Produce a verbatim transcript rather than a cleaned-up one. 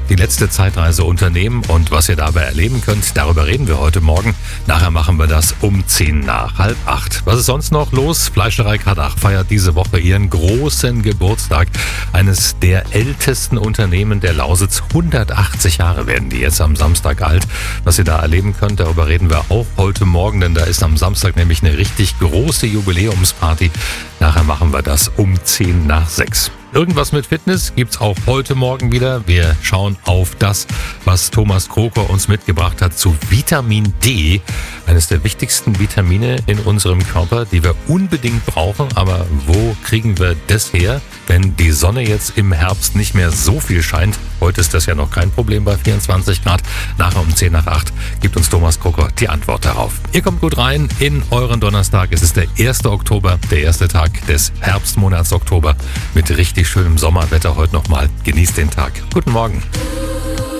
die letzte Zeitreise unternehmen und was ihr dabei erleben könnt, darüber reden wir heute Morgen. Nachher machen wir das um zehn nach halb acht. Was ist sonst noch los? Fleischerei Kardach feiert diese Woche ihren großen Geburtstag. Eines der ältesten Unternehmen der Lausitz. hundertachtzig Jahre werden die jetzt am Samstag alt. Was ihr da erleben könnt, darüber reden wir auch heute Morgen, denn da ist am Samstag nämlich eine richtig große Jubiläumsparty. Nachher machen wir das um zehn nach sechs. Irgendwas mit Fitness gibt's auch heute Morgen wieder. Wir schauen auf das, was Thomas Kroker uns mitgebracht hat zu Vitamin D. Eines der wichtigsten Vitamine in unserem Körper, die wir unbedingt brauchen. Aber wo kriegen wir das her, wenn die Sonne jetzt im Herbst nicht mehr so viel scheint? Heute ist das ja noch kein Problem bei vierundzwanzig Grad. Nachher um zehn nach acht gibt uns Thomas Kroker die Antwort darauf. Ihr kommt gut rein in euren Donnerstag. Es ist der erste Oktober, der erste Tag des Herbstmonats Oktober mit richtig schönem Sommerwetter heute nochmal. Genießt den Tag. Guten Morgen.